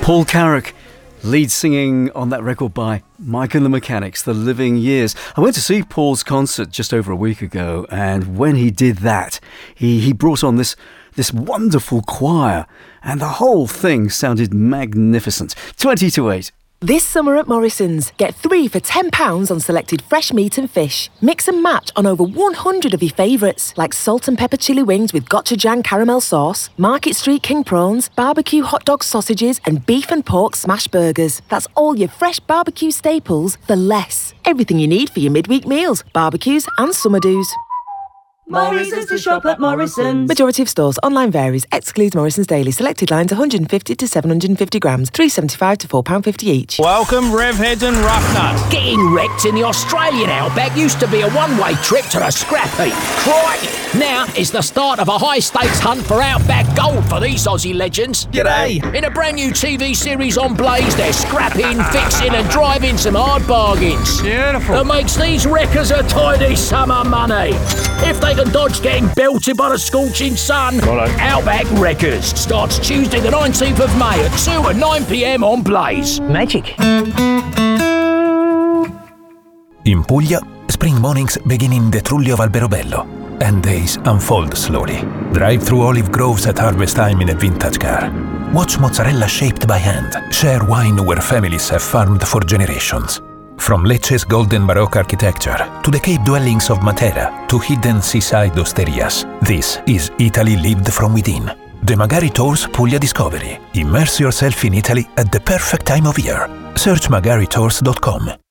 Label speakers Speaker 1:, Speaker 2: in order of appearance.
Speaker 1: Paul Carrack, lead singing on that record by Mike and the Mechanics, The Living Years. I went to see Paul's concert just over a week ago, and when he did that, he brought on this wonderful choir, and the whole thing sounded magnificent. 20 to 8.
Speaker 2: This summer at Morrison's, get 3 for £10 on selected fresh meat and fish. Mix and match on over 100 of your favourites, like salt and pepper chili wings with gochujang caramel sauce, Market Street king prawns, barbecue hot dog sausages, and beef and pork smash burgers. That's all your fresh barbecue staples for less. Everything you need for your midweek meals, barbecues and summer do's.
Speaker 3: Morrison's to shop at Morrison's.
Speaker 2: Majority of stores. Online varies. Excludes Morrison's Daily. Selected lines 150 to 750 grams. $3.75 to £4.50 each.
Speaker 4: Welcome, Revheads and Roughnut.
Speaker 5: Getting wrecked in the Australian outback used to be a one-way trip to the scrap heap. Crikey! Now it's the start of a high-stakes hunt for outback gold for these Aussie legends.
Speaker 4: G'day.
Speaker 5: In a brand new TV series on Blaze, they're scrapping, fixing and driving some hard bargains.
Speaker 4: Beautiful.
Speaker 5: That makes these wreckers a tidy summer money. If they can dodge getting belted by the scorching sun, Outback Wreckers starts Tuesday the 19th of May at 2 and 9 p.m. on Blaze.
Speaker 6: Magic.
Speaker 7: In Puglia, spring mornings begin in the Trullio of Alberobello, and days unfold slowly. Drive through olive groves at harvest time in a vintage car. Watch mozzarella shaped by hand. Share wine where families have farmed for generations. From Lecce's golden Baroque architecture to the cave dwellings of Matera to hidden seaside osterias, this is Italy lived from within. The Magari Tours Puglia Discovery. Immerse yourself in Italy at the perfect time of year. Search magaritours.com.